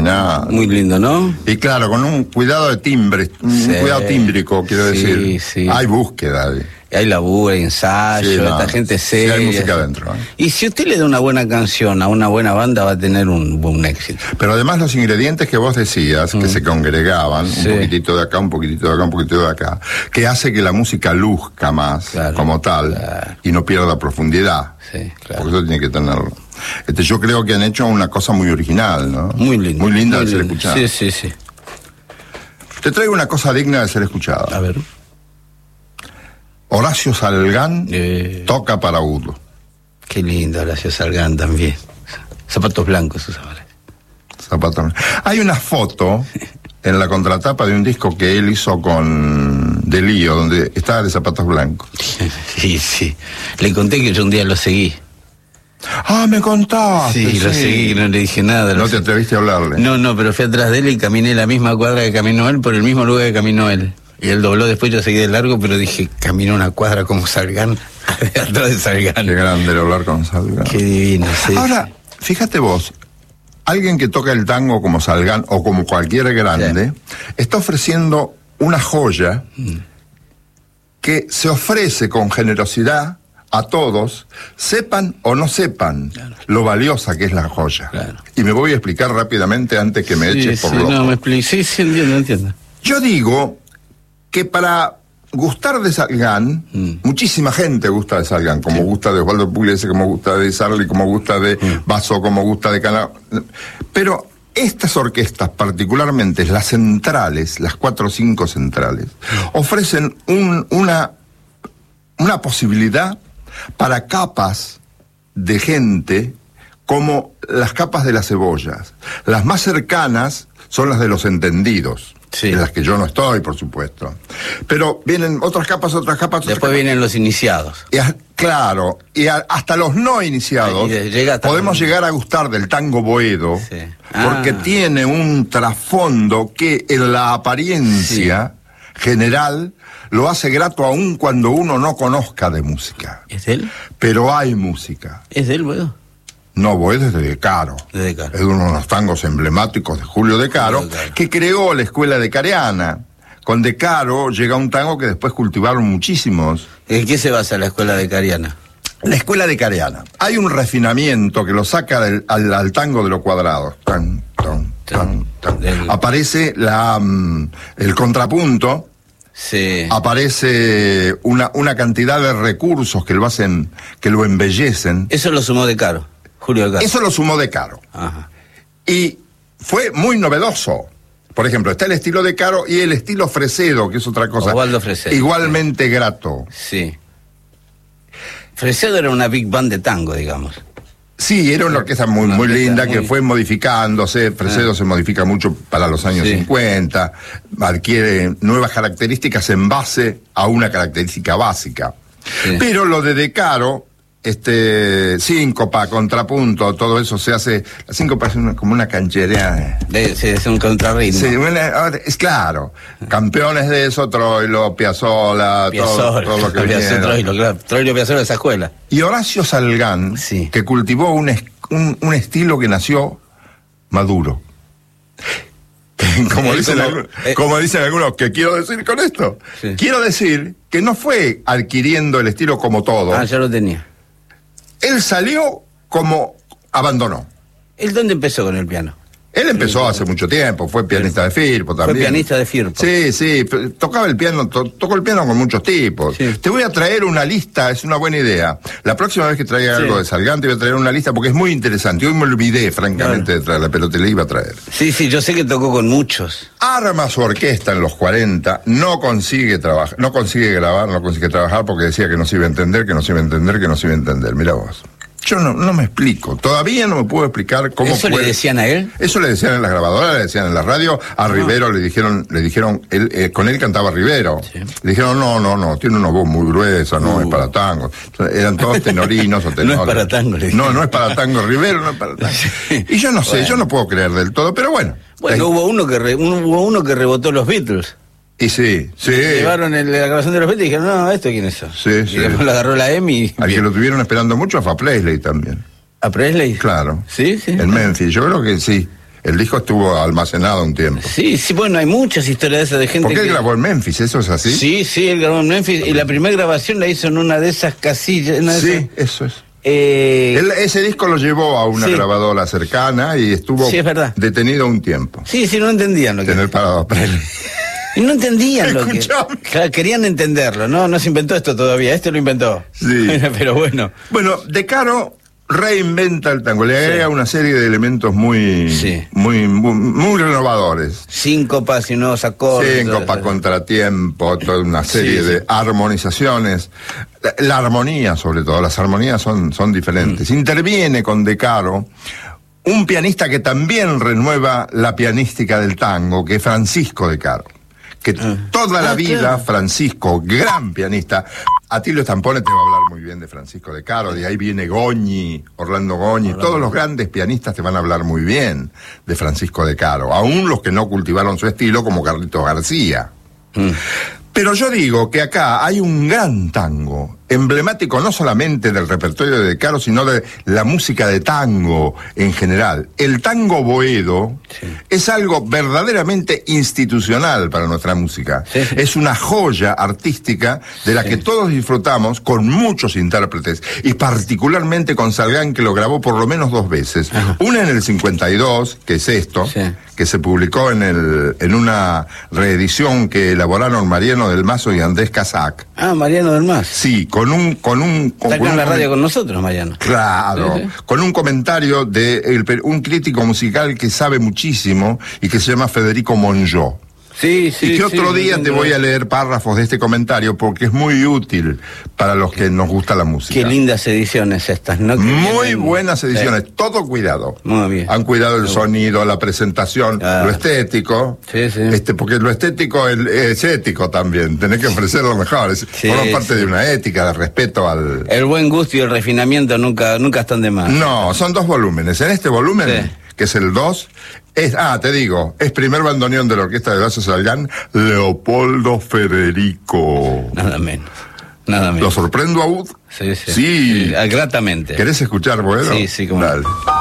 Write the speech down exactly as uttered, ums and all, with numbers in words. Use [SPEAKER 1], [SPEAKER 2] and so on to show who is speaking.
[SPEAKER 1] original.
[SPEAKER 2] Muy lindo, ¿no?
[SPEAKER 1] Y claro, con un cuidado de timbre, un
[SPEAKER 2] Sí.
[SPEAKER 1] cuidado tímbrico, quiero
[SPEAKER 2] Sí,
[SPEAKER 1] decir.
[SPEAKER 2] sí.
[SPEAKER 1] Hay búsqueda. De...
[SPEAKER 2] Hay laburo, hay ensayo,
[SPEAKER 1] Sí, no,
[SPEAKER 2] esta gente
[SPEAKER 1] sí
[SPEAKER 2] seria.
[SPEAKER 1] hay música adentro, ¿eh?
[SPEAKER 2] Y si usted le da una buena canción a una buena banda, va a tener un buen éxito.
[SPEAKER 1] Pero además los ingredientes que vos decías, mm. que se congregaban,
[SPEAKER 2] Sí.
[SPEAKER 1] un poquitito de acá, un poquitito de acá, un poquitito de acá, que hace que la música luzca más,
[SPEAKER 2] Claro,
[SPEAKER 1] como tal,
[SPEAKER 2] claro.
[SPEAKER 1] y no pierda profundidad.
[SPEAKER 2] Sí, claro.
[SPEAKER 1] Porque eso tiene que tenerlo. Este, yo creo que han hecho una cosa muy original, ¿no?
[SPEAKER 2] Muy linda.
[SPEAKER 1] Muy linda
[SPEAKER 2] muy
[SPEAKER 1] de ser
[SPEAKER 2] linda.
[SPEAKER 1] escuchada.
[SPEAKER 2] Sí, sí, sí.
[SPEAKER 1] Te traigo una cosa digna de ser escuchada.
[SPEAKER 2] A ver.
[SPEAKER 1] Horacio Salgán
[SPEAKER 2] Eh,
[SPEAKER 1] toca para Udo.
[SPEAKER 2] Qué lindo, Horacio Salgán también. Zapatos blancos usaba.
[SPEAKER 1] Zapatos. Hay una foto en la contratapa de un disco que él hizo con De Lío, donde estaba de zapatos blancos.
[SPEAKER 2] Sí, sí. Le conté que yo un día lo seguí.
[SPEAKER 1] Ah, me contaste.
[SPEAKER 2] Sí, lo seguí, no le dije nada.
[SPEAKER 1] No
[SPEAKER 2] lo
[SPEAKER 1] te
[SPEAKER 2] seguí.
[SPEAKER 1] atreviste a hablarle.
[SPEAKER 2] No, no, pero fui atrás de él y caminé la misma cuadra que caminó él por el mismo lugar que caminó él. Y él dobló, después yo seguí de largo, pero dije, caminó una cuadra como Salgán, atrás de Salgán.
[SPEAKER 1] Qué grande el hablar con Salgán.
[SPEAKER 2] Qué divino, sí.
[SPEAKER 1] Ahora, fíjate vos, alguien que toca el tango como Salgán o como cualquier grande, sí. está ofreciendo una joya mm. que se ofrece con generosidad a todos, sepan o no sepan claro. lo valiosa que es la joya. Claro. Y me voy a explicar rápidamente antes que me sí, eches por
[SPEAKER 2] sí,
[SPEAKER 1] loco.
[SPEAKER 2] No, me explico. Sí, sí, entiendo, entiendo.
[SPEAKER 1] Yo digo que para gustar de Salgán, mm. muchísima gente gusta de Salgán, como sí. gusta de Osvaldo Pugliese, como gusta de Sarli, como gusta de mm. Basso, como gusta de Cana. Pero estas orquestas, particularmente las centrales, las cuatro o cinco centrales, mm. ofrecen un, una, una posibilidad para capas de gente como las capas de las cebollas. Las más cercanas son las de los entendidos. Sí. En las que yo no estoy, por supuesto. Pero vienen otras capas, otras capas. Otras
[SPEAKER 2] Después
[SPEAKER 1] capas.
[SPEAKER 2] vienen los iniciados.
[SPEAKER 1] Y a, claro, y a, hasta los no iniciados podemos llegar a gustar del tango boedo, sí. ah. porque tiene un trasfondo que en la apariencia sí. general lo hace grato aún cuando uno no conozca de música.
[SPEAKER 2] ¿Es de él?
[SPEAKER 1] Pero hay música.
[SPEAKER 2] ¿Es de él, boedo?
[SPEAKER 1] No, Boedo es de De Caro.
[SPEAKER 2] De De Caro.
[SPEAKER 1] Es uno de los tangos emblemáticos de Julio De Caro, de Caro, que creó la escuela de Careana. Con De Caro llega un tango que después cultivaron muchísimos.
[SPEAKER 2] ¿En qué se basa la escuela de Careana?
[SPEAKER 1] La escuela de Careana. Hay un refinamiento que lo saca del, al, al tango de los cuadrados. Tan, tan, tan, tan. Del... Aparece la, um, el contrapunto.
[SPEAKER 2] Sí.
[SPEAKER 1] Aparece una, una cantidad de recursos que lo hacen, que lo embellecen.
[SPEAKER 2] Eso lo sumó De Caro. Julio De Caro.
[SPEAKER 1] Eso lo sumó De Caro.
[SPEAKER 2] Ajá.
[SPEAKER 1] Y fue muy novedoso. Por ejemplo, está el estilo De Caro y el estilo Fresedo, que es otra cosa.
[SPEAKER 2] Osvaldo Fresedo.
[SPEAKER 1] Igualmente sí. grato.
[SPEAKER 2] Sí. Fresedo era una big band de tango, digamos.
[SPEAKER 1] Sí, era una orquesta muy, muy linda muy... que fue modificándose. Fresedo ah. se modifica mucho para los años sí. cincuenta. Adquiere nuevas características en base a una característica básica. Sí. Pero lo de De Caro... Este, síncopa, contrapunto, todo eso se hace. La síncopa es una, como una cancherea.
[SPEAKER 2] De, sí, es un contrarritmo.
[SPEAKER 1] Sí, una, es claro. Campeones de eso, Troilo, Piazzolla, todo, todo lo que viene.
[SPEAKER 2] Troilo, claro. Troilo, Piazzolla, esa escuela.
[SPEAKER 1] Y Horacio Salgán,
[SPEAKER 2] sí.
[SPEAKER 1] que cultivó un, un, un estilo que nació maduro. Como, dicen
[SPEAKER 2] como,
[SPEAKER 1] algunos,
[SPEAKER 2] eh,
[SPEAKER 1] como dicen algunos, ¿qué quiero decir con esto? Sí. Quiero decir que no fue adquiriendo el estilo como todo.
[SPEAKER 2] Ah, ya lo tenía.
[SPEAKER 1] Él salió como abandonó.
[SPEAKER 2] ¿Él dónde empezó con el piano?
[SPEAKER 1] Él empezó hace mucho tiempo, fue pianista de Firpo también.
[SPEAKER 2] Fue pianista de Firpo.
[SPEAKER 1] Sí, sí, tocaba el piano, to, tocó el piano con muchos tipos. Sí. Te voy a traer una lista, es una buena idea. La próxima vez que traiga sí. algo de Salgán te voy a traer una lista porque es muy interesante. Hoy me olvidé, francamente, claro. de traerla, pero te la iba a traer.
[SPEAKER 2] Sí, sí, yo sé que tocó con muchos.
[SPEAKER 1] Arma su orquesta en los cuarenta, no consigue trabajar, no consigue grabar, no consigue trabajar porque decía que no se iba a entender, que no se iba a entender, que no se iba a entender. Mira vos. Yo no, no me explico, todavía no me puedo explicar cómo
[SPEAKER 2] ¿Eso
[SPEAKER 1] puede...
[SPEAKER 2] le decían a él?
[SPEAKER 1] Eso le decían en las grabadoras, le decían en la radio, a ah. Rivero le dijeron, le dijeron, él, eh, con él cantaba Rivero, sí. le dijeron, no, no, no, tiene una voz muy gruesa, no uh. es para tango, eran todos tenorinos o tenores.
[SPEAKER 2] No es para tango, le
[SPEAKER 1] No, no es para tango, Rivero no es para tango. Sí. Y yo no sé, bueno. yo no puedo creer del todo, pero bueno.
[SPEAKER 2] Bueno,
[SPEAKER 1] ahí...
[SPEAKER 2] hubo uno que re, hubo uno que rebotó los Beatles.
[SPEAKER 1] Y sí, sí.
[SPEAKER 2] Llevaron el, la grabación de los Beatles y dijeron, no, ¿esto quiénes son?
[SPEAKER 1] Sí,
[SPEAKER 2] y
[SPEAKER 1] sí.
[SPEAKER 2] después lo agarró la EMI. Y...
[SPEAKER 1] Al que lo tuvieron esperando mucho fue a Presley también.
[SPEAKER 2] ¿A Presley?
[SPEAKER 1] Claro.
[SPEAKER 2] Sí, sí.
[SPEAKER 1] En Memphis, yo creo que sí. El disco estuvo almacenado un tiempo.
[SPEAKER 2] Sí, sí, bueno, hay muchas historias de esas de gente.
[SPEAKER 1] Porque
[SPEAKER 2] que...
[SPEAKER 1] él grabó en Memphis, ¿eso es así?
[SPEAKER 2] Sí, sí, él grabó en Memphis y la primera grabación la hizo en una de esas casillas. Una de
[SPEAKER 1] sí,
[SPEAKER 2] esas...
[SPEAKER 1] eso es.
[SPEAKER 2] Eh...
[SPEAKER 1] Él, ese disco lo llevó a una sí. grabadora cercana y estuvo
[SPEAKER 2] sí, es verdad.
[SPEAKER 1] detenido un tiempo.
[SPEAKER 2] Sí, sí, no entendían lo que...
[SPEAKER 1] Tener parado a
[SPEAKER 2] Y no entendían lo que... Claro, querían entenderlo, ¿no? No se inventó esto todavía, este lo inventó.
[SPEAKER 1] Sí.
[SPEAKER 2] Pero bueno.
[SPEAKER 1] Bueno, De Caro reinventa el tango, le agrega sí. una serie de elementos muy, sí. muy, muy, muy renovadores.
[SPEAKER 2] Síncopas y nuevos acordes.
[SPEAKER 1] Síncopa, contratiempo, toda una serie sí, de sí. armonizaciones. La, la armonía, sobre todo, las armonías son, son diferentes. Mm. Interviene con De Caro un pianista que también renueva la pianística del tango, que es Francisco De Caro. Que ah. toda la ah, vida, claro. Francisco, gran pianista. Atilio Stampone te va a hablar muy bien de Francisco De Caro, de ahí viene Goñi, Orlando Goñi, Orlando. Todos los grandes pianistas te van a hablar muy bien de Francisco De Caro, aún los que no cultivaron su estilo, como Carlitos García. Mm. Pero yo digo que acá hay un gran tango, emblemático no solamente del repertorio de De Caro, sino de la música de tango en general. El tango boedo sí. es algo verdaderamente institucional para nuestra música. Sí, sí. Es una joya artística de la sí. que todos disfrutamos con muchos intérpretes, y particularmente con Salgán, que lo grabó por lo menos dos veces. Ajá. Una en el cincuenta y dos, que es esto, sí. que se publicó en el en una reedición que elaboraron Mariano del Mazo y Andrés Casac.
[SPEAKER 2] Ah, Mariano del Mazo.
[SPEAKER 1] Sí, con un con un
[SPEAKER 2] con, está acá en la radio con nosotros, Mariano.
[SPEAKER 1] Claro, sí, sí. con un comentario de el, un crítico musical que sabe muchísimo y que se llama Federico Monjó.
[SPEAKER 2] Sí, sí,
[SPEAKER 1] y que otro
[SPEAKER 2] sí,
[SPEAKER 1] día
[SPEAKER 2] sí,
[SPEAKER 1] te
[SPEAKER 2] sí.
[SPEAKER 1] voy a leer párrafos de este comentario porque es muy útil para los que nos gusta la música.
[SPEAKER 2] Qué lindas ediciones estas, ¿no?
[SPEAKER 1] Muy
[SPEAKER 2] vienen...
[SPEAKER 1] buenas ediciones, sí. todo cuidado.
[SPEAKER 2] Muy bien.
[SPEAKER 1] Han cuidado el sonido, la presentación, ah. lo estético.
[SPEAKER 2] Sí, sí.
[SPEAKER 1] Este, porque lo estético es, es ético también, tenés que ofrecer lo mejor. Es, sí, forma parte sí. de una ética, de respeto al...
[SPEAKER 2] El buen gusto y el refinamiento nunca, nunca están de más.
[SPEAKER 1] No, son dos volúmenes. En este volumen... Sí. que es el dos, es, ah, te digo, es primer bandoneón de la Orquesta de Horacio Salgán, Leopoldo Federico.
[SPEAKER 2] Nada menos, nada menos.
[SPEAKER 1] ¿Lo sorprendo, Aud?
[SPEAKER 2] Sí, sí.
[SPEAKER 1] Sí.
[SPEAKER 2] sí gratamente.
[SPEAKER 1] ¿Querés escuchar, Boedo?
[SPEAKER 2] Sí, sí, como...
[SPEAKER 1] Dale.